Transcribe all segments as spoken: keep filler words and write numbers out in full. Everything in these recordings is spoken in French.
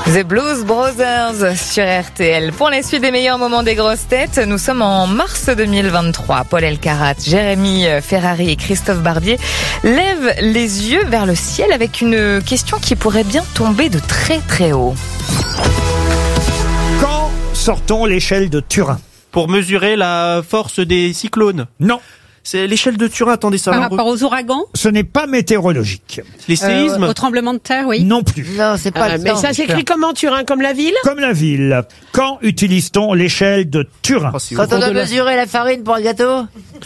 The Blues Brothers sur R T L. Pour la suite des meilleurs moments des grosses têtes, nous sommes en mars deux mille vingt-trois. Paul Elkarat, Jérémy Ferrari et Christophe Barbier lèvent les yeux vers le ciel avec une question qui pourrait bien tomber de très très haut. Quand sort-on l'échelle de Turin? Pour mesurer la force des cyclones. Non. C'est l'échelle de Turin, attendez ça. Par rapport aux ouragans? Ce n'est pas météorologique. Les séismes euh, Au tremblement de terre, oui. Non plus. Non, c'est pas Ah, le mais temps. ça s'écrit comment, Turin, comme la ville? Comme la ville. Quand utilise-t-on l'échelle de Turin? Oh, c'est Quand on ouf. doit mesurer la farine pour un gâteau?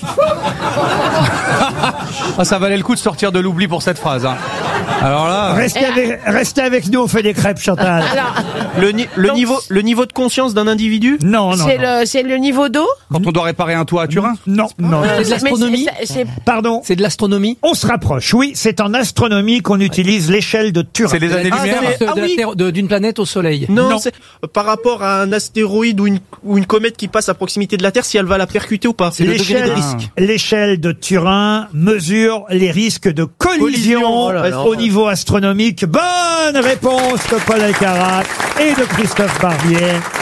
Ah, ça valait le coup de sortir de l'oubli pour cette phrase. Hein. Alors là, Restez avec, restez avec nous, on fait des crêpes, Chantal. Alors, Le, ni- le, Donc, niveau, le niveau de conscience d'un individu. Non, non, c'est non. le, c'est le niveau d'eau? quand on doit réparer un toit à Turin, Non, non. Euh, C'est de l'astronomie mais c'est- c'est- Pardon. C'est de l'astronomie. On se rapproche. Oui, c'est en astronomie qu'on utilise l'échelle de Turin. c'est les La années-lumière. distance c'est- de ah la oui. Terre- de- d'une planète au Soleil. Non, Non. c'est euh, par rapport à un astéroïde ou une, ou une comète qui passe à proximité de la Terre, si elle va la percuter ou pas. C'est le degré de L'échelle, risque. l'échelle de Turin mesure les risques de collision, Collision, oh là là. au niveau astronomique. Bonne réponse de Paul Elkarat et de Christophe Barbier.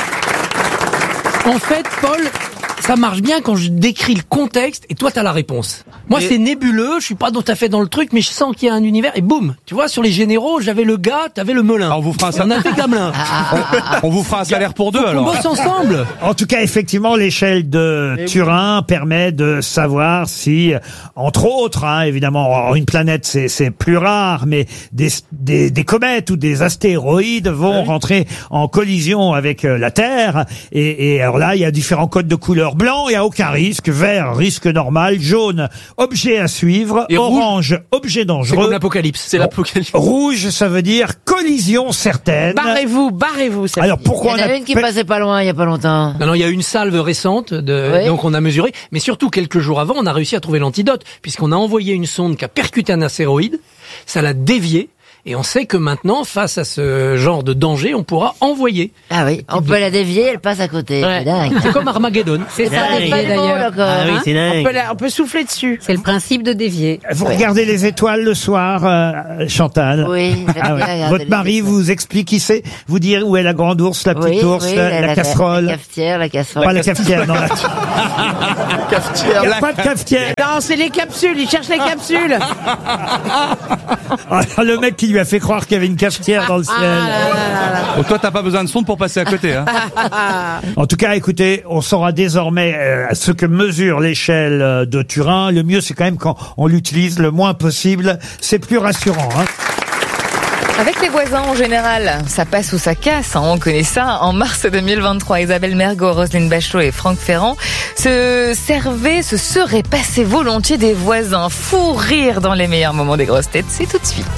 En fait, Paul, ça marche bien quand je décris le contexte et toi t'as la réponse. Moi Mais- c'est nébuleux, je suis pas tout à fait dans le truc, mais je sens qu'il y a un univers et boum. Tu vois, sur les généraux, j'avais le gars, t'avais le melun. Alors, on vous fera un On a fait Gamelin. On vous fera un salaire pour deux On alors. bosse ensemble. En tout cas, effectivement, l'échelle de Turin permet de savoir si, entre autres, hein, évidemment, une planète c'est c'est plus rare, mais des, des des comètes ou des astéroïdes vont rentrer en collision avec euh, la Terre. Et, et alors là, il y a différents codes de couleur. Blanc, il y a aucun risque. Vert, risque normal. Jaune, objet à suivre. Et rouge Orange, objet C'est comme dangereux. l'apocalypse. C'est l'apocalypse. Rouge, ça veut dire collision certaine. Barrez-vous, barrez-vous. ça Alors veut dire. pourquoi Il y en on a une qui appelle- passait pas loin il y a pas longtemps. Non, non, il y a eu une salve récente, de, Oui. donc on a mesuré, mais surtout quelques jours avant, on a réussi à trouver l'antidote, puisqu'on a envoyé une sonde qui a percuté un astéroïde, ça l'a dévié, et on sait que maintenant, face à ce genre de danger, on pourra envoyer. Ah oui, on peut la dévier, elle passe à côté. Ouais. C'est dingue. C'est comme Armageddon. C'est ça, C'est dévier pas le mot, d'ailleurs. d'accord. Ah oui, hein. c'est On dingue. peut, la- on peut souffler dessus. C'est le principe de dévier. Vous regardez les étoiles le soir, euh, Chantal? Oui, j'aime Ah bien ouais. regarder Votre les mari étoiles. vous explique qui c'est? Vous dire où est la grande ours, la petite Oui, ours, oui, la, la casserole? La cafetière, la casserole. Pas la cafetière, non. La... Cafetière. Il n'y a pas de cafetière. Non, c'est les capsules, il cherche les capsules. Ah, le mec qui lui a fait croire qu'il y avait une cafetière dans le ciel. Oh, toi, t'as pas besoin de sonde pour passer à côté. Hein. En tout cas, écoutez, on saura désormais euh, ce que mesure l'échelle euh, de Turin. Le mieux, c'est quand même quand on l'utilise le moins possible. C'est plus rassurant, hein. Avec les voisins en général, ça passe ou ça casse, hein, on connaît ça. En mars deux mille vingt-trois, Isabelle Mergo, Roselyne Bachelot et Franck Ferrand se servaient, se seraient passés volontiers des voisins. Fou rire dans les meilleurs moments des grosses têtes, c'est tout de suite.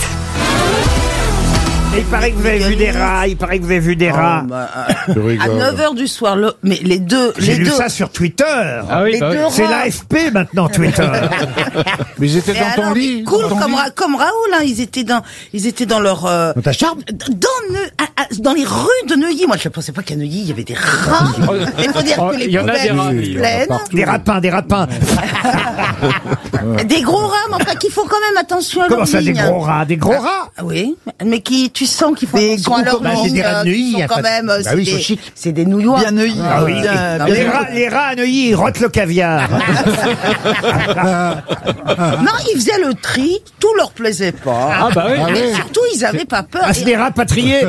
Il paraît que vous avez vu des rats, il paraît que vous avez vu des rats. À neuf heures du soir, le- mais les deux, J'ai les lu deux, ça sur Twitter. Ah oui, les bah oui. deux C'est rats. l'A F P maintenant, Twitter. Mais ils étaient Et dans ton alors, lit. cool dans ton comme, lit. Ra- comme Raoul, hein, ils étaient dans, ils étaient dans leur, euh, Dans ta chambre. dans, Neu- à- à- dans les rues de Neuilly. Moi, je ne pensais pas qu'à Neuilly, il y avait des rats. Il faut dire que les il y en a des poubelles rats, se oui, pleines. partout. Des rapins, des rapins. Des gros rats, mais enfin, qui font quand même attention à Comment leur ça, des ligne. gros rats? Des gros rats? Ah oui, mais qui, tu sens qu'ils font attention à leur bah, c'est ligne. des rats de euh, Neuilly, qui y a sont quand pas de- même, euh, Bah c'est oui, ils sont des- chics. c'est des Nouillois. Bien Neuilly. Ah oui. Euh, Les rats, les rats à Neuilly, ils rotent le caviar. Non, ils faisaient le tri, tout leur plaisait pas. Ah bah oui. Ah Mais oui. surtout, ils avaient pas peur. Ah, c'est des rats patriés.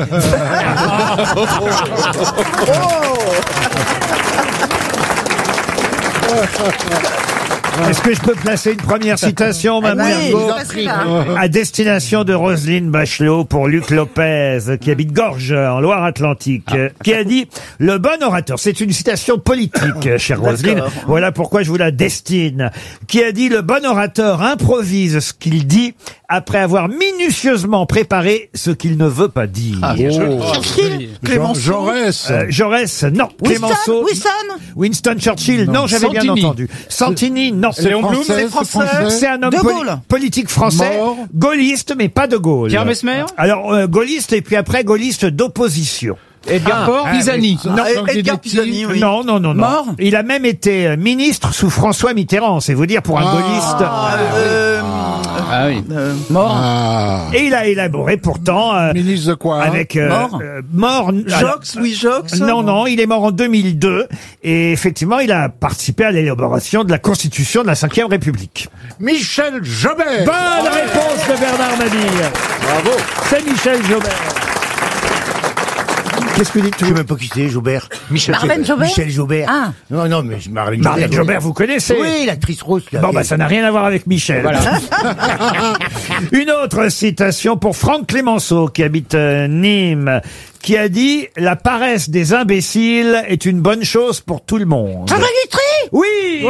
Est-ce que je peux placer une première citation, Mme Oui, Mergo, ça serait là. à destination de Roselyne Bachelot pour Luc Lopez, qui habite Gorges, en Loire-Atlantique, euh, qui a dit « Le bon orateur », c'est une citation politique, chère Roselyne, voilà pourquoi je vous la destine, qui a dit « Le bon orateur improvise ce qu'il dit après avoir minutieusement préparé ce qu'il ne veut pas dire. Churchill, Clémenceau, Jaurès. Euh, Jaurès, non. Winston, Clémenceau, Winston, Winston Churchill, non, j'avais bien Santini. entendu. Santini, non. C'est français, c'est c'est français. français. C'est un homme De poli- Gaulle. politique français, Mort. gaulliste, mais pas de Gaulle. Pierre Mesmer. Alors, euh, gaulliste et puis après gaulliste d'opposition. Edgar Faure, Ah, Pisani. mais- Non, Ah, Edgar Edgar Pisani, oui. Non, non, non, non. Mort. Il a même été euh, ministre sous François Mitterrand. C'est vous dire pour un Ah. gaulliste. Euh, Ah oui. Euh, Mort. Ah. Et il a élaboré pourtant euh, Ministre de quoi hein avec euh, Mort euh, mort. alors, Jox, Louis Jox. non, non, il est mort en deux mille deux et effectivement, il a participé à l'élaboration de la Constitution de la cinquième République. Michel Jobert. Bonne réponse de Bernard Mabille. Bravo. C'est Michel Jobert. Qu'est-ce que vous dites? Je sais même pas qui c'est, Jobert. Michel Marlène Jobert. Michel Jobert. Ah. Non, non, mais Marlène Jobert. Marlène Jobert, vous connaissez? Oui, l'actrice rose. Là, Bon, qui- bah, ça n'a rien à voir avec Michel. Une autre citation pour Franck Clémenceau, qui habite euh, Nîmes, qui a dit « La paresse des imbéciles est une bonne chose pour tout le monde. » Jean-Marie Guitry. Oui!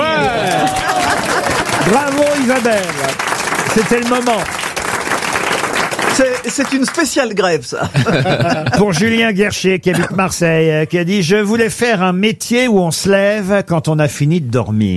Bravo Isabelle. C'était le moment. C'est, c'est une spéciale grève, ça. Pour Julien Guercher, qui habite Marseille, euh, qui a dit « Je voulais faire un métier où on se lève quand on a fini de dormir. »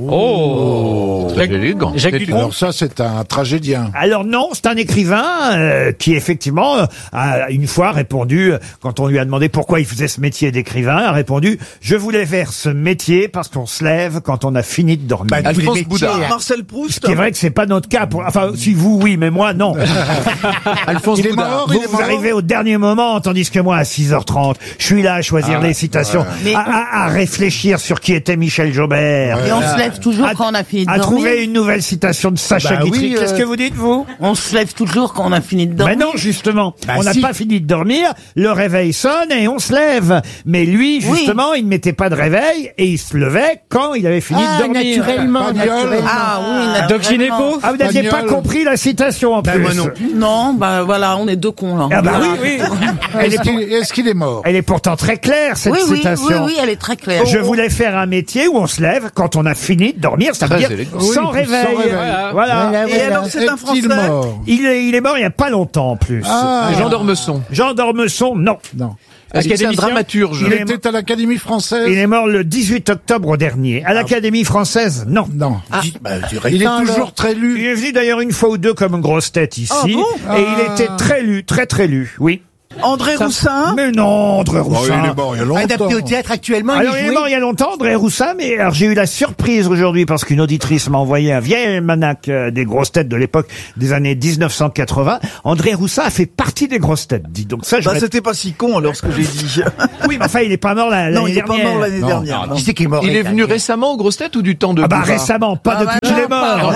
Oh, Jacques- élégant. Jacques Dutronc. Alors ça, c'est un tragédien. Alors non, c'est un écrivain euh, qui effectivement euh, a une fois répondu, euh, quand on lui a demandé pourquoi il faisait ce métier d'écrivain, a répondu « Je voulais faire ce métier parce qu'on se lève quand on a fini de dormir. Bah, tous les Alphonse métiers, Boudard. hein. Marcel Proust. Ce qui est vrai que c'est pas notre cas. Pour, enfin, si vous, oui, mais moi, non. Alphonse Il est Boudard. mort, Vous, il est vous mort. arrivez au dernier moment, tandis que moi, à six heures trente, je suis là à choisir Ah, les citations, Mais- à, à- à réfléchir sur qui était Michel Jobert. Et on se lève toujours À- quand on a fini de À dormir. trouver une nouvelle citation de Sacha Bah oui, Guitry. euh, Qu'est-ce que vous dites, vous? On se lève toujours quand on a fini de dormir. Mais non, justement. Bah on n'a si. pas fini de dormir, le réveil sonne et on se lève. Mais lui, justement, il ne mettait pas de réveil et il se levait quand il avait fini Ah, de dormir. naturellement, Pagnol. naturellement. Ah oui, naturellement. Doc Gynéco. Ah, vous n'aviez pas Pagnol. compris la citation en Bah, plus. moi non plus. Non, bah voilà, on est deux cons là. Ah bah oui, oui. Elle est, Est-ce qu'il est, qu'il est mort? elle est pourtant très claire, cette Oui, oui, citation. oui, oui, elle est très claire. Je voulais faire un métier où on se lève quand on a fini de dormir, ça veut Très dire élégant. sans Oui, réveil. sans réveil. Voilà. Voilà, Et voilà. alors, c'est un Est-il Français. mort? Il est, il est mort il n'y a pas longtemps en plus. Ah. Jean d'Ormesson. Jean d'Ormesson, non. Non. Est-ce que c'est un dramaturge? Il est était à l'Académie française. Il est mort le dix-huit octobre dernier. À l'Académie française, non. Non. Dis- bah, tu Il est restes- toujours très Il lu. est venu d'ailleurs une fois ou deux comme grosse tête ici. Ah bon et il était très lu, très très lu, oui. André Roussin. Mais non, André Oh, il Roussin. est mort il y a longtemps. Adapté au théâtre actuellement, Alors il il est est joué. mort il y a longtemps, André Roussin, mais alors j'ai eu la surprise aujourd'hui parce qu'une auditrice m'a envoyé un vieil almanach euh, des grosses têtes de l'époque des années dix-neuf cent quatre-vingts. André Roussin a fait partie des grosses têtes, dit. Donc ça, je Bah, c'était pas si con alors ce que j'ai dit. oui, mais enfin, il est pas mort la- l'année Non, il est pas dernière. mort l'année Non, dernière. non. Qui c'est qui est mort? Il est là, venu là récemment aux grosses têtes ou du temps de Ah bah Bouvard récemment, pas Ah depuis bah qu'il est non, mort.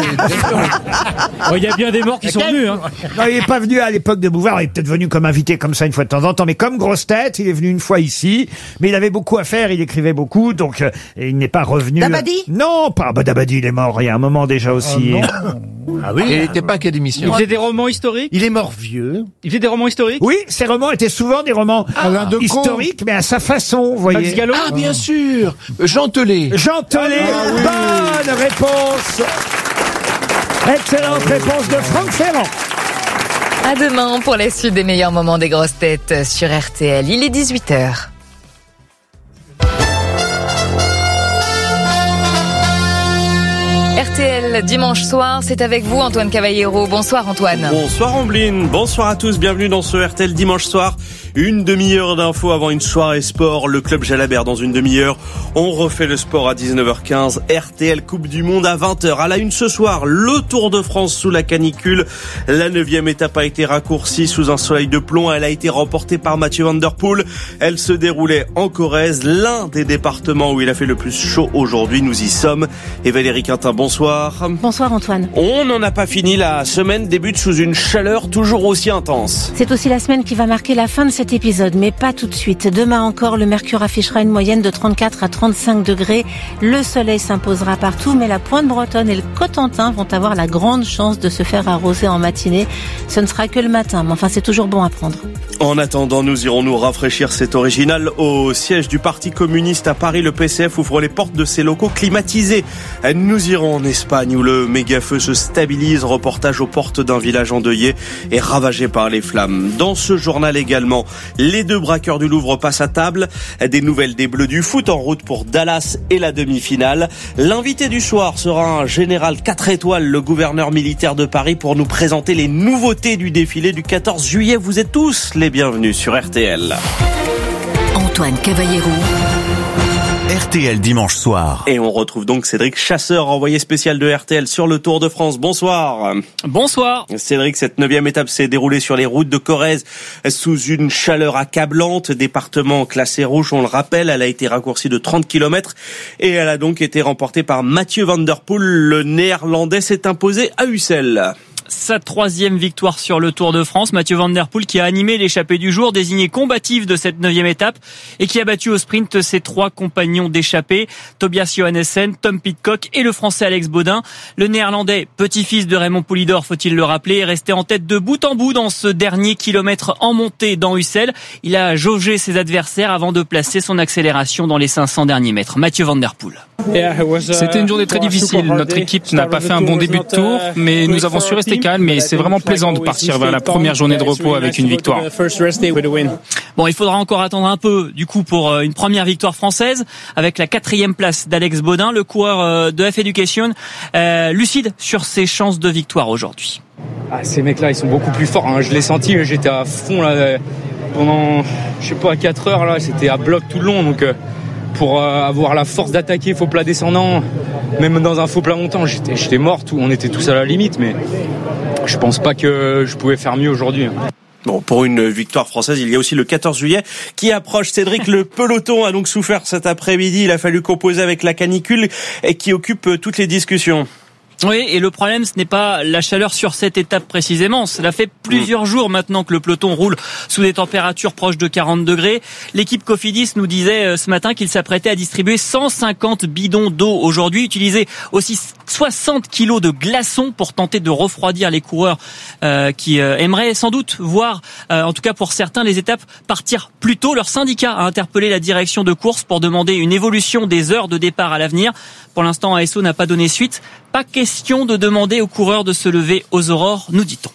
Oh, il y a bien des morts qui sont venus. Hein. Non, il est pas venu à l'époque de Bouvard, il est peut-être venu comme invité comme ça une fois de temps en temps, mais comme grosse tête, il est venu une fois ici, mais il avait beaucoup à faire, il écrivait beaucoup, donc euh, il n'est pas revenu. Dabadi Non, pas bah, Dabadi, il est mort il y a un moment déjà aussi. Ah oui. Et il n'était pas académicien. Il faisait des romans historiques. Il est mort vieux. Il faisait des romans historiques. Oui, ces romans étaient souvent des romans Alain Decaux. historiques, mais à sa façon, vous Max voyez. Gallo. Ah, bien sûr. Jean Telet. Jean Telet, bonne réponse. Excellente réponse de Franck Ferrand. À demain pour la suite des meilleurs moments des grosses têtes sur R T L. Il est dix-huit heures. R T L, dimanche soir, c'est avec vous Antoine Cavallero. Bonsoir Antoine. Bonsoir Ambline, bonsoir à tous, bienvenue dans ce R T L dimanche soir. Une demi-heure d'infos avant une soirée sport, le club Jalabert dans une demi-heure. On refait le sport à dix-neuf heures quinze, R T L Coupe du Monde à vingt heures. À la une ce soir, le Tour de France sous la canicule. La neuvième étape a été raccourcie sous un soleil de plomb. Elle a été remportée par Mathieu Van Der Poel. Elle se déroulait en Corrèze, l'un des départements où il a fait le plus chaud aujourd'hui. Nous y sommes. Et Valérie Quintin, bonsoir. Bonsoir Antoine. On n'en a pas fini, la semaine débute sous une chaleur toujours aussi intense. C'est aussi la semaine qui va marquer la fin de cet épisode, mais pas tout de suite. Demain encore, le mercure affichera une moyenne de trente-quatre à trente-cinq degrés. Le soleil s'imposera partout, mais la Pointe Bretonne et le Cotentin vont avoir la grande chance de se faire arroser en matinée. Ce ne sera que le matin, mais enfin c'est toujours bon à prendre. En attendant, nous irons nous rafraîchir. C'est original. Au siège du Parti communiste à Paris, le P C F ouvre les portes de ses locaux climatisés. Nous irons en Espagne où le méga-feu se stabilise. Reportage aux portes d'un village endeuillé et ravagé par les flammes. Dans ce journal également, les deux braqueurs du Louvre passent à table. Des nouvelles des Bleus du foot en route pour Dallas et la demi-finale. L'invité du soir sera un général quatre étoiles, le gouverneur militaire de Paris, pour nous présenter les nouveautés du défilé du quatorze juillet. Vous êtes tous les bienvenus sur R T L. Antoine Cavallero. R T L dimanche soir. Et on retrouve donc Cédric Chasseur, envoyé spécial de R T L sur le Tour de France. Bonsoir. Bonsoir. Cédric, cette neuvième étape s'est déroulée sur les routes de Corrèze sous une chaleur accablante. Département classé rouge, on le rappelle, elle a été raccourcie de trente kilomètres et elle a donc été remportée par Mathieu van der Poel. Le Néerlandais s'est imposé à Ussel. Sa troisième victoire sur le Tour de France. Mathieu van der Poel qui a animé l'échappée du jour, désigné combatif de cette neuvième étape et qui a battu au sprint ses trois compagnons d'échappée, Tobias Johannessen, Tom Pidcock et le Français Alex Baudin. Le Néerlandais, petit-fils de Raymond Poulidor, faut-il le rappeler, est resté en tête de bout en bout dans ce dernier kilomètre en montée dans Ussel. Il a jaugé ses adversaires avant de placer son accélération dans les cinq cents derniers mètres. Mathieu van der Poel. C'était une journée très difficile. Notre équipe n'a pas fait un bon début de tour, mais nous avons su rester calmes et c'est vraiment plaisant de partir vers la première journée de repos avec une victoire. Bon, il faudra encore attendre un peu, du coup, pour une première victoire française avec la quatrième place d'Alex Baudin, le coureur de F Education, euh, lucide sur ses chances de victoire aujourd'hui. Ah, ces mecs-là, ils sont beaucoup plus forts. Hein. Je l'ai senti, j'étais à fond là pendant, je sais pas, quatre heures là, c'était à bloc tout le long, donc. Euh... Pour avoir la force d'attaquer faux plat descendant, même dans un faux plat montant, j'étais, j'étais mort, tout, on était tous à la limite, mais je pense pas que je pouvais faire mieux aujourd'hui. Bon, pour une victoire française, il y a aussi le quatorze juillet qui approche. Cédric, le peloton a donc souffert cet après-midi. Il a fallu composer avec la canicule et qui occupe toutes les discussions. Oui, et le problème, ce n'est pas la chaleur sur cette étape précisément. Cela fait plusieurs jours maintenant que le peloton roule sous des températures proches de quarante degrés. L'équipe Cofidis nous disait ce matin qu'il s'apprêtait à distribuer cent cinquante bidons d'eau aujourd'hui, utiliser aussi soixante kilos de glaçons pour tenter de refroidir les coureurs euh, qui euh, aimeraient sans doute voir, euh, en tout cas pour certains, les étapes partir plus tôt. Leur syndicat a interpellé la direction de course pour demander une évolution des heures de départ à l'avenir. Pour l'instant, A S O n'a pas donné suite. Pas question de demander aux coureurs de se lever aux aurores, nous dit-on.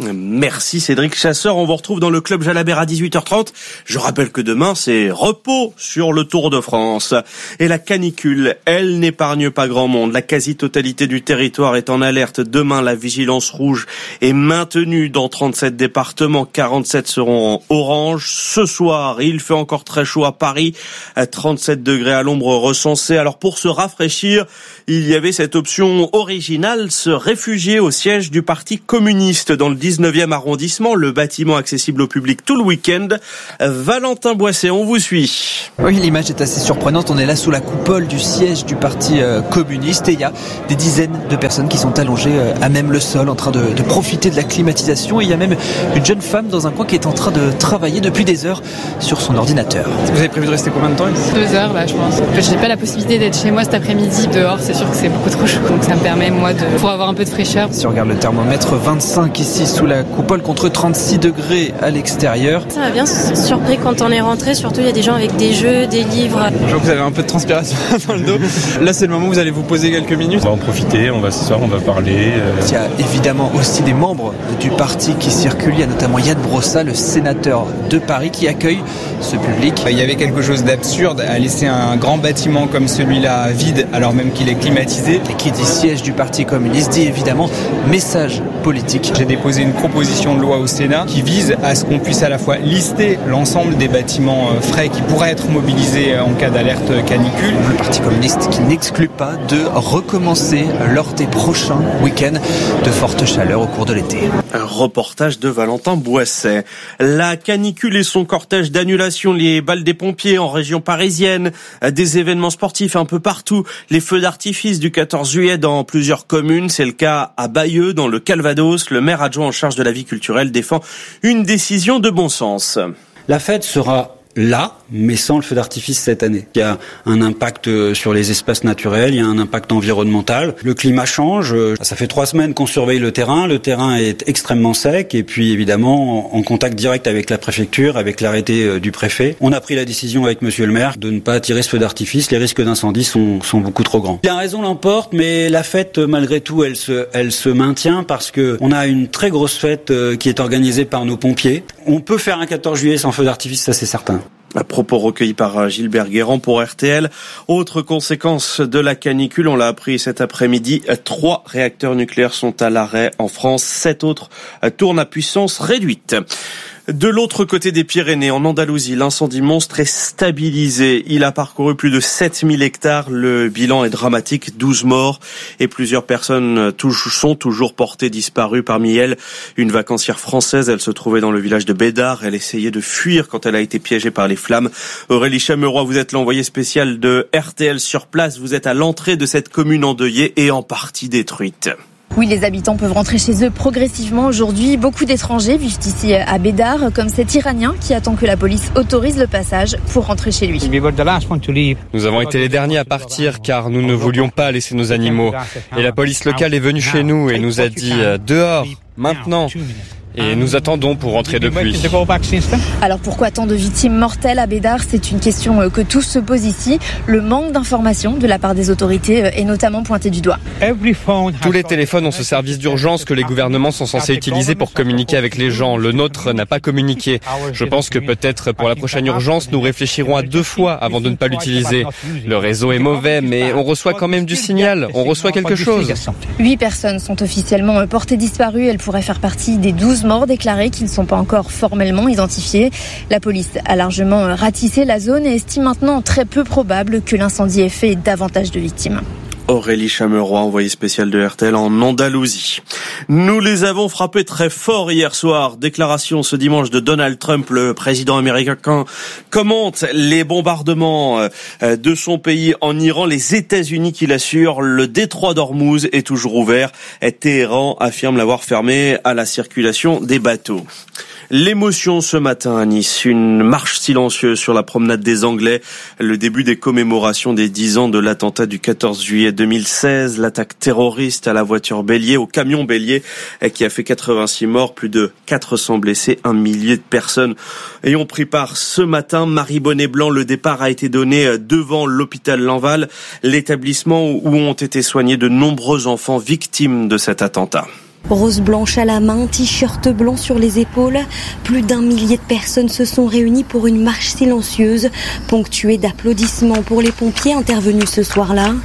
Merci Cédric Chasseur, on vous retrouve dans le Club Jalabert à dix-huit heures trente. Je rappelle que demain c'est repos sur le Tour de France. Et la canicule, elle n'épargne pas grand monde. La quasi-totalité du territoire est en alerte. Demain, la vigilance rouge est maintenue dans trente-sept départements, quarante-sept seront en orange. Ce soir, il fait encore très chaud à Paris, trente-sept degrés à l'ombre recensés. Alors pour se rafraîchir, il y avait cette option originale, se réfugier au siège du Parti communiste dans le dix-neuvième arrondissement, le bâtiment accessible au public tout le week-end. Valentin Boisset, on vous suit. Oui, l'image est assez surprenante. On est là sous la coupole du siège du Parti euh, communiste et il y a des dizaines de personnes qui sont allongées euh, à même le sol en train de, de profiter de la climatisation. Et il y a même une jeune femme dans un coin qui est en train de travailler depuis des heures sur son ordinateur. Vous avez prévu de rester combien de temps ici ? Deux heures là, je pense. En fait, j'ai pas la possibilité d'être chez moi cet après-midi. Dehors, c'est sûr que c'est beaucoup trop chaud. Donc ça me permet, moi, de pour avoir un peu de fraîcheur. Si on regarde le thermomètre, vingt-cinq ici sous la coupole contre trente-six degrés à l'extérieur. Ça va bien, surpris quand on est rentré, surtout il y a des gens avec des jeux, des livres. Je vois que vous avez un peu de transpiration dans le dos. Là c'est le moment où vous allez vous poser quelques minutes. On va en profiter, on va s'asseoir, on va parler. Il y a évidemment aussi des membres du parti qui circulent. Il y a notamment Yann Brossa, le sénateur de Paris, qui accueille ce public. Il y avait quelque chose d'absurde à laisser un grand bâtiment comme celui-là vide alors même qu'il est climatisé. Et qui dit siège du Parti communiste dit évidemment message politique. J'ai déposé une proposition de loi au Sénat qui vise à ce qu'on puisse à la fois lister l'ensemble des bâtiments frais qui pourraient être mobilisés en cas d'alerte canicule. Le Parti communiste qui n'exclut pas de recommencer lors des prochains week-ends de forte chaleur au cours de l'été. Un reportage de Valentin Boisset. La canicule et son cortège d'annulation, les balles des pompiers en région parisienne, des événements sportifs un peu partout, les feux d'artifice du quatorze juillet dans plusieurs communes. C'est le cas à Bayeux, dans le Calvados. Le maire adjoint en charge de la vie culturelle défend une décision de bon sens. La fête sera là, mais sans le feu d'artifice cette année. Il y a un impact sur les espaces naturels, il y a un impact environnemental. Le climat change. Ça fait trois semaines qu'on surveille le terrain. Le terrain est extrêmement sec et puis évidemment en contact direct avec la préfecture, avec l'arrêté du préfet. On a pris la décision avec monsieur le maire de ne pas tirer ce feu d'artifice. Les risques d'incendie sont, sont beaucoup trop grands. La raison l'emporte, mais la fête, malgré tout, elle se, elle se maintient parce que on a une très grosse fête qui est organisée par nos pompiers. On peut faire un quatorze juillet sans feu d'artifice, ça c'est certain. À propos recueillis par Gilbert Guérand pour R T L. Autre conséquence de la canicule, on l'a appris cet après-midi, trois réacteurs nucléaires sont à l'arrêt en France, sept autres tournent à puissance réduite. De l'autre côté des Pyrénées, en Andalousie, l'incendie monstre est stabilisé. Il a parcouru plus de sept mille hectares. Le bilan est dramatique, douze morts et plusieurs personnes sont toujours portées disparues. Parmi elles, une vacancière française. Elle se trouvait dans le village de Bédard. Elle essayait de fuir quand elle a été piégée par les flammes. Aurélie Chameroy, vous êtes l'envoyée spéciale de R T L sur place. Vous êtes à l'entrée de cette commune endeuillée et en partie détruite. Oui, les habitants peuvent rentrer chez eux progressivement aujourd'hui. Beaucoup d'étrangers vivent ici à Bédard, comme cet Iranien qui attend que la police autorise le passage pour rentrer chez lui. Nous avons été les derniers à partir car nous ne voulions pas laisser nos animaux. Et la police locale est venue chez nous et nous a dit euh, « dehors, maintenant ». Et nous attendons pour rentrer depuis. Alors pourquoi tant de victimes mortelles à Bédard? C'est une question que tous se posent ici. Le manque d'informations de la part des autorités est notamment pointé du doigt. Tous les téléphones ont ce service d'urgence que les gouvernements sont censés utiliser pour communiquer avec les gens. Le nôtre n'a pas communiqué. Je pense que peut-être pour la prochaine urgence, nous réfléchirons à deux fois avant de ne pas l'utiliser. Le réseau est mauvais, mais on reçoit quand même du signal. On reçoit quelque chose. Huit personnes sont officiellement portées disparues. Elles pourraient faire partie des douze morts déclarés qui ne sont pas encore formellement identifiés. La police a largement ratissé la zone et estime maintenant très peu probable que l'incendie ait fait davantage de victimes. Aurélie Chameroy, envoyée spéciale de R T L en Andalousie. Nous les avons frappés très fort hier soir. Déclaration ce dimanche de Donald Trump, le président américain, commente les bombardements de son pays en Iran. Les États-Unis qui l'assurent, le détroit d'Ormuz est toujours ouvert. Téhéran affirme l'avoir fermé à la circulation des bateaux. L'émotion ce matin à Nice, une marche silencieuse sur la promenade des Anglais, le début des commémorations des dix ans de l'attentat du quatorze juillet deux mille seize, l'attaque terroriste à la voiture bélier, au camion bélier, qui a fait quatre-vingt-six morts, plus de quatre cents blessés, un millier de personnes ayant pris part ce matin. Marie Bonnet-Blanc, le départ a été donné devant l'hôpital Lanval, l'établissement où ont été soignés de nombreux enfants victimes de cet attentat. Rose blanche à la main, t-shirt blanc sur les épaules, plus d'un millier de personnes se sont réunies pour une marche silencieuse, ponctuée d'applaudissements pour les pompiers intervenus ce soir-là.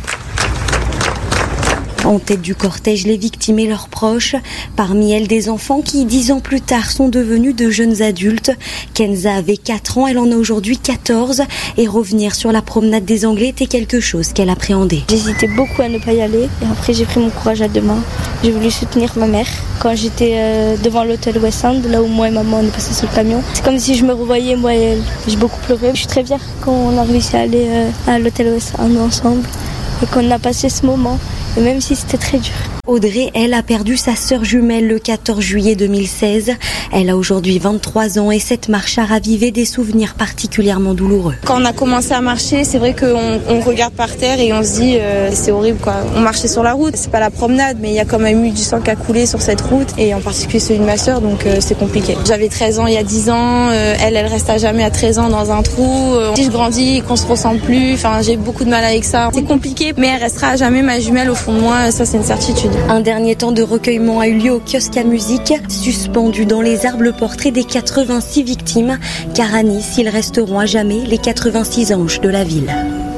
En tête du cortège, les victimes et leurs proches. Parmi elles, des enfants qui, dix ans plus tard, sont devenus de jeunes adultes. Kenza avait quatre ans, elle en a aujourd'hui quatorze. Et revenir sur la promenade des Anglais était quelque chose qu'elle appréhendait. J'hésitais beaucoup à ne pas y aller. Et après, j'ai pris mon courage à deux mains. J'ai voulu soutenir ma mère. Quand j'étais euh, devant l'hôtel West End, là où moi et maman on est passés sur le camion, c'est comme si je me revoyais, moi et elle. J'ai beaucoup pleuré. Je suis très fière qu'on a réussi à aller euh, à l'hôtel West End ensemble. Et qu'on a passé ce moment, et même si c'était très dur. Audrey, elle, a perdu sa sœur jumelle le quatorze juillet deux mille seize. Elle a aujourd'hui vingt-trois ans et cette marche a ravivé des souvenirs particulièrement douloureux. Quand on a commencé à marcher, c'est vrai qu'on on regarde par terre et on se dit euh, c'est horrible quoi. On marchait sur la route, c'est pas la promenade, mais il y a quand même eu du sang qui a coulé sur cette route et en particulier celui de ma sœur, donc euh, c'est compliqué. J'avais treize ans il y a dix ans, euh, elle, elle reste à jamais à treize ans dans un trou. Euh, si je grandis et qu'on se ressemble plus, enfin j'ai beaucoup de mal avec ça. C'est compliqué, mais elle restera à jamais ma jumelle au fond de moi, ça c'est une certitude. Un dernier temps de recueillement a eu lieu au kiosque à musique, suspendu dans les arbres le portrait des quatre-vingt-six victimes, car à Nice, ils resteront à jamais les quatre-vingt-six anges de la ville.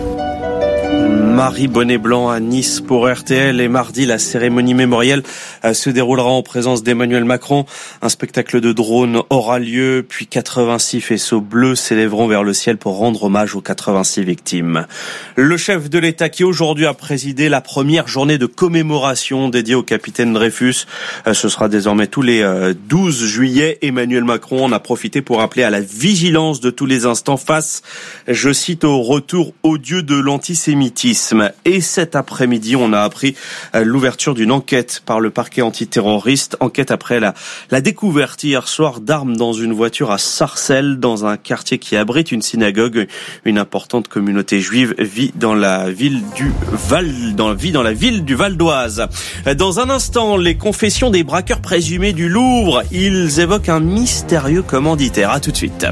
Marie Bonnet-Blanc à Nice pour R T L et mardi la cérémonie mémorielle se déroulera en présence d'Emmanuel Macron. Un spectacle de drone aura lieu puis quatre-vingt-six faisceaux bleus s'élèveront vers le ciel pour rendre hommage aux quatre-vingt-six victimes. Le chef de l'État qui aujourd'hui a présidé la première journée de commémoration dédiée au capitaine Dreyfus. Ce sera désormais tous les douze juillet. Emmanuel Macron en a profité pour appeler à la vigilance de tous les instants face, je cite, au retour odieux de l'antisémitisme. Et cet après-midi, on a appris l'ouverture d'une enquête par le parquet antiterroriste. Enquête après la, la découverte hier soir d'armes dans une voiture à Sarcelles, dans un quartier qui abrite une synagogue. Une importante communauté juive vit dans la ville du Val, dans, vit dans la ville du Val d'Oise. Dans un instant, les confessions des braqueurs présumés du Louvre. Ils évoquent un mystérieux commanditaire. À tout de suite.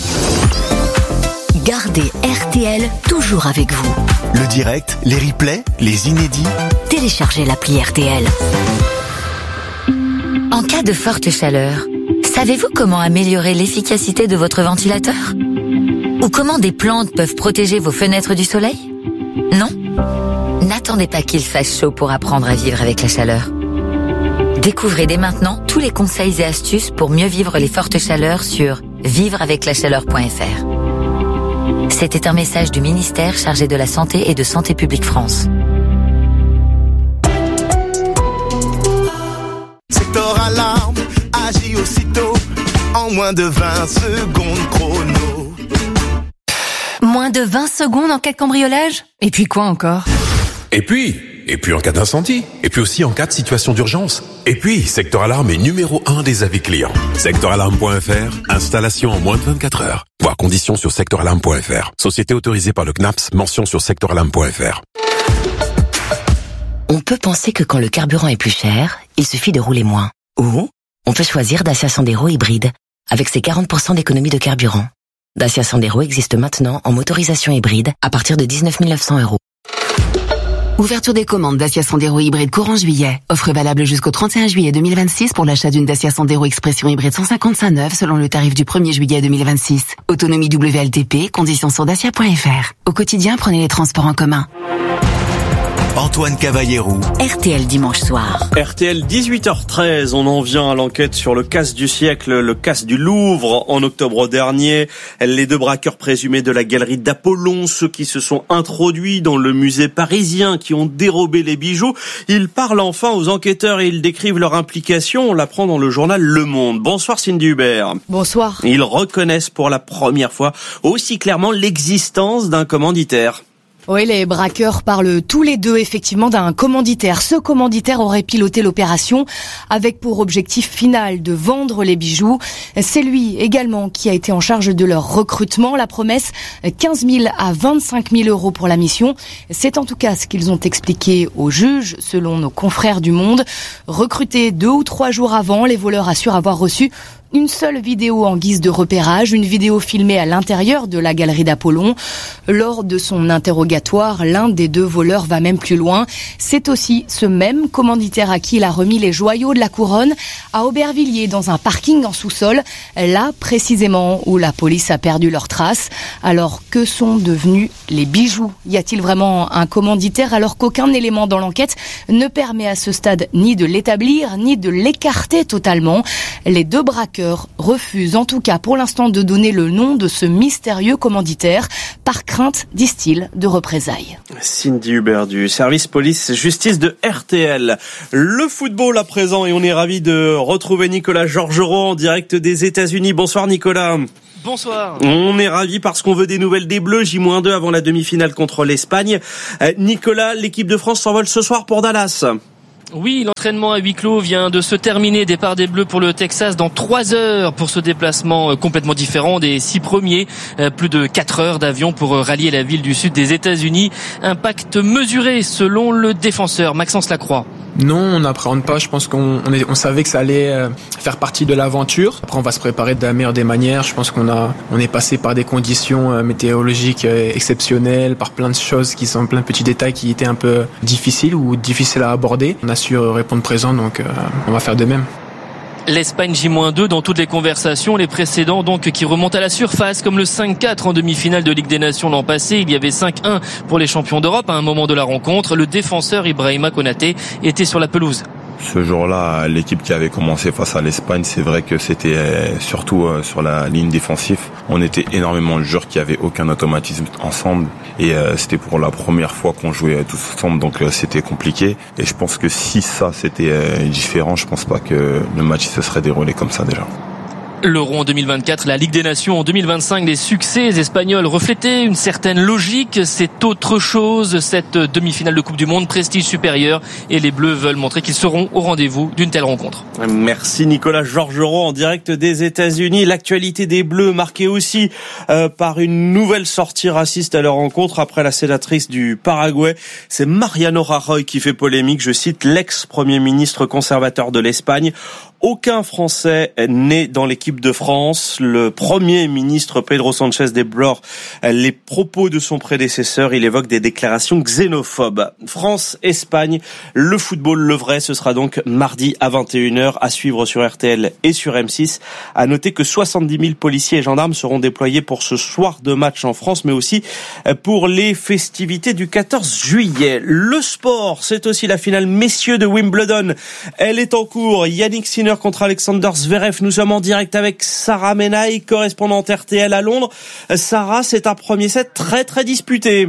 Gardez R T L toujours avec vous. Le direct, les replays, les inédits. Téléchargez l'appli R T L. En cas de forte chaleur, savez-vous comment améliorer l'efficacité de votre ventilateur ? Ou comment des plantes peuvent protéger vos fenêtres du soleil ? Non ? N'attendez pas qu'il fasse chaud pour apprendre à vivre avec la chaleur. Découvrez dès maintenant tous les conseils et astuces pour mieux vivre les fortes chaleurs sur vivre avec la chaleur point f r. C'était un message du ministère chargé de la Santé et de Santé publique France. Secteur Alarme agit aussitôt en moins de vingt secondes chrono. Moins de vingt secondes en cas de cambriolage ? Et puis quoi encore ? Et puis, et puis en cas d'incendie, et puis aussi en cas de situation d'urgence. Et puis, Secteur Alarme est numéro un des avis clients. secteur alarme point f r, installation en moins de vingt-quatre heures. Voir conditions sur secteur alarme point f r. Société autorisée par le C N A P S, mention sur secteur alarme point f r. On peut penser que quand le carburant est plus cher, il suffit de rouler moins. Ou on peut choisir Dacia Sandero hybride, avec ses quarante pour cent d'économie de carburant. Dacia Sandero existe maintenant en motorisation hybride à partir de dix-neuf mille neuf cents euros. Ouverture des commandes Dacia Sandero hybride courant juillet. Offre valable jusqu'au trente et un juillet deux mille vingt-six pour l'achat d'une Dacia Sandero Expression hybride cent cinquante-cinq neuve selon le tarif du premier juillet deux mille vingt-six. Autonomie W L T P, conditions sur dacia point f r. Au quotidien, prenez les transports en commun. Antoine Cavallero. R T L dimanche soir. R T L dix-huit heures treize, on en vient à l'enquête sur le casse du siècle, le casse du Louvre en octobre dernier. Les deux braqueurs présumés de la galerie d'Apollon, ceux qui se sont introduits dans le musée parisien, qui ont dérobé les bijoux, ils parlent enfin aux enquêteurs et ils décrivent leur implication. On l'apprend dans le journal Le Monde. Bonsoir Cindy Hubert. Bonsoir. Ils reconnaissent pour la première fois aussi clairement l'existence d'un commanditaire. Oui, les braqueurs parlent tous les deux effectivement d'un commanditaire. Ce commanditaire aurait piloté l'opération avec pour objectif final de vendre les bijoux. C'est lui également qui a été en charge de leur recrutement. La promesse, quinze mille à vingt-cinq mille euros pour la mission. C'est en tout cas ce qu'ils ont expliqué aux juges, selon nos confrères du Monde. Recrutés deux ou trois jours avant, les voleurs assurent avoir reçu une seule vidéo en guise de repérage, une vidéo filmée à l'intérieur de la galerie d'Apollon. Lors de son interrogatoire, l'un des deux voleurs va même plus loin. C'est aussi ce même commanditaire à qui il a remis les joyaux de la couronne à Aubervilliers, dans un parking en sous-sol, là précisément où la police a perdu leurs traces. Alors que sont devenus les bijoux ? Y a-t-il vraiment un commanditaire alors qu'aucun élément dans l'enquête ne permet à ce stade ni de l'établir ni de l'écarter totalement ? Les deux braqueurs refusent en tout cas pour l'instant de donner le nom de ce mystérieux commanditaire, par crainte, disent-ils, de représailles. Cindy Hubert du service police-justice de R T L. Le football à présent et on est ravis de retrouver Nicolas Georgerot en direct des États-Unis. Bonsoir Nicolas. Bonsoir. On est ravis parce qu'on veut des nouvelles des Bleus, J moins deux avant la demi-finale contre l'Espagne. Euh, Nicolas, l'équipe de France s'envole ce soir pour Dallas. Oui, l'entraînement à huis clos vient de se terminer. Départ des Bleus pour le Texas dans trois heures pour ce déplacement complètement différent des six premiers. Plus de quatre heures d'avion pour rallier la ville du sud des États-Unis. Impact mesuré selon le défenseur Maxence Lacroix. Non, on n'appréhende pas. Je pense qu'on on, est, on savait que ça allait faire partie de l'aventure. Après, on va se préparer de la meilleure des manières. Je pense qu'on a, on est passé par des conditions météorologiques exceptionnelles, par plein de choses qui sont plein de petits détails qui étaient un peu difficiles ou difficiles à aborder. On a su répondre présent, donc euh, on va faire de même. L'Espagne J moins deux dans toutes les conversations, les précédents donc qui remontent à la surface, comme le cinq quatre en demi-finale de Ligue des Nations l'an passé. Il y avait cinq un pour les champions d'Europe à un moment de la rencontre. Le défenseur Ibrahima Konaté était sur la pelouse. Ce jour-là, l'équipe qui avait commencé face à l'Espagne, c'est vrai que c'était surtout sur la ligne défensive. On était énormément de joueurs qui avaient aucun automatisme ensemble. Et c'était pour la première fois qu'on jouait tous ensemble, donc c'était compliqué. Et je pense que si ça, c'était différent, je pense pas que le match se serait déroulé comme ça déjà. L'Euro en deux mille vingt-quatre, la Ligue des Nations en deux mille vingt-cinq, les succès espagnols reflétaient une certaine logique. C'est autre chose, cette demi-finale de Coupe du Monde, prestige supérieur. Et les Bleus veulent montrer qu'ils seront au rendez-vous d'une telle rencontre. Merci Nicolas Georgerot en direct des États-Unis. L'actualité des Bleus marquée aussi euh, par une nouvelle sortie raciste à leur rencontre après la sénatrice du Paraguay. C'est Mariano Rajoy qui fait polémique. Je cite l'ex-premier ministre conservateur de l'Espagne. Aucun Français n'est dans l'équipe l'équipe de France. Le Premier ministre Pedro Sanchez déplore les propos de son prédécesseur. Il évoque des déclarations xénophobes. France-Espagne, le football, le vrai, ce sera donc mardi à vingt et une heures à suivre sur R T L et sur M six. À noter que soixante-dix mille policiers et gendarmes seront déployés pour ce soir de match en France, mais aussi pour les festivités du quatorze juillet. Le sport, c'est aussi la finale messieurs de Wimbledon. Elle est en cours. Yannick Sinner contre Alexander Zverev. Nous sommes en direct avec Sarah Menaille, correspondante R T L à Londres. Sarah, c'est un premier set très très disputé.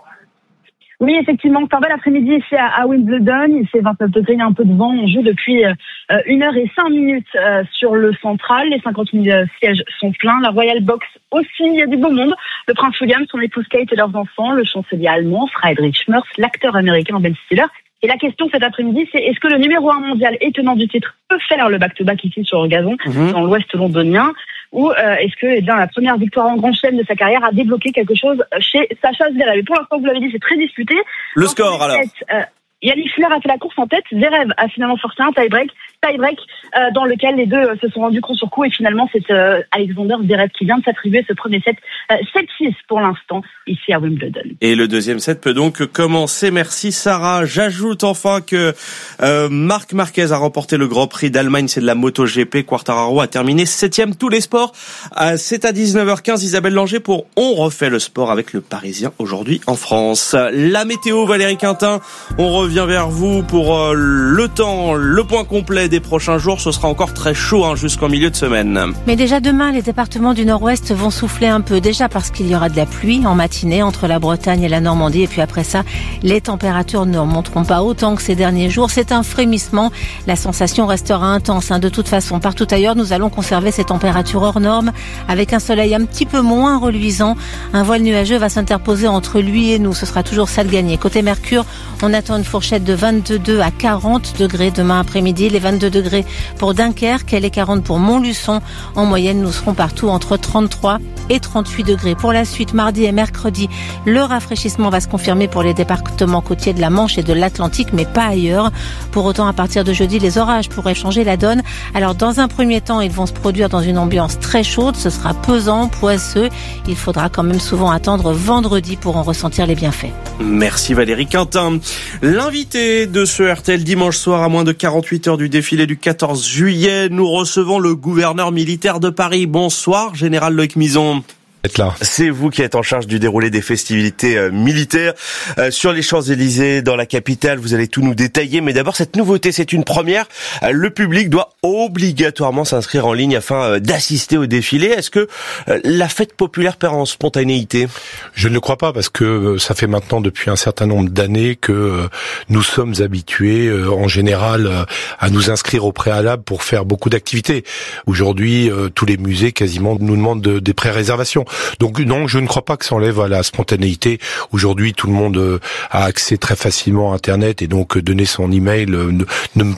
Oui, effectivement, c'est un bel après-midi ici à, à Wimbledon. Il fait vingt-neuf degrés, il y a un peu de vent. On joue depuis euh, une heure et cinq minutes euh, sur le central. Les cinquante mille sièges sont pleins. La Royal Box aussi, il y a du beau monde. Le prince William, son épouse Kate et leurs enfants, le chancelier allemand, Friedrich Merz, l'acteur américain Ben Stiller. Et la question cet après-midi, c'est est-ce que le numéro un mondial et tenant du titre peut faire le back-to-back ici sur le gazon, mmh. dans l'ouest londonien, ou euh, est-ce que eh bien, la première victoire en grand chelem de sa carrière a débloqué quelque chose chez Sacha Zverev? Et pour l'instant, vous l'avez dit, c'est très disputé. Le dans score alors tête, euh, Yannick Sinner a fait la course en tête, Zverev a finalement forcé un tie-break, tie-break euh, dans lequel les deux euh, se sont rendus coup sur coup et finalement c'est euh, Alexander Zverev qui vient de s'attribuer ce premier set, euh, sept six pour l'instant ici à Wimbledon. Et le deuxième set peut donc commencer. Merci Sarah. J'ajoute enfin que euh, Marc Marquez a remporté le Grand Prix d'Allemagne, c'est de la MotoGP. Quartararo a terminé septième. Tous les sports, euh, c'est à dix-neuf heures quinze. Isabelle Langer pour On refait le sport avec le Parisien aujourd'hui en France. La météo, Valérie Quintin, on revient vers vous pour euh, le temps, le point complet des prochains jours. Ce sera encore très chaud hein, jusqu'en milieu de semaine. Mais déjà demain, les départements du Nord-Ouest vont souffler un peu. Déjà parce qu'il y aura de la pluie en matinée entre la Bretagne et la Normandie. Et puis après ça, les températures ne remonteront pas autant que ces derniers jours. C'est un frémissement. La sensation restera intense. Hein. De toute façon, partout ailleurs, nous allons conserver ces températures hors normes avec un soleil un petit peu moins reluisant. Un voile nuageux va s'interposer entre lui et nous. Ce sera toujours ça de gagner. Côté Mercure, on attend une fourchette de vingt-deux à quarante degrés demain après-midi. Les vingt-deux degrés pour Dunkerque et les quarante pour Montluçon. En moyenne, nous serons partout entre trente-trois et trente-huit degrés. Pour la suite, mardi et mercredi, le rafraîchissement va se confirmer pour les départements côtiers de la Manche et de l'Atlantique, mais pas ailleurs. Pour autant, à partir de jeudi, les orages pourraient changer la donne. Alors, dans un premier temps, ils vont se produire dans une ambiance très chaude. Ce sera pesant, poisseux. Il faudra quand même souvent attendre vendredi pour en ressentir les bienfaits. Merci Valérie Quintin. L'invité de ce R T L dimanche soir à moins de quarante-huit heures du défilé du quatorze juillet, nous recevons le gouverneur militaire de Paris. Bonsoir, général Loïc Mison. Là. C'est vous qui êtes en charge du déroulé des festivités euh, militaires euh, sur les Champs-Élysées, dans la capitale. Vous allez tout nous détailler, mais d'abord cette nouveauté, c'est une première. Euh, le public doit obligatoirement s'inscrire en ligne afin euh, d'assister au défilé. Est-ce que euh, la fête populaire perd en spontanéité? Je ne le crois pas, parce que euh, ça fait maintenant depuis un certain nombre d'années que euh, nous sommes habitués euh, en général euh, à nous inscrire au préalable pour faire beaucoup d'activités. Aujourd'hui, euh, tous les musées quasiment nous demandent de, des pré-réservations. Donc non, je ne crois pas que ça enlève à la spontanéité. Aujourd'hui, tout le monde a accès très facilement à Internet et donc donner son email ne, ne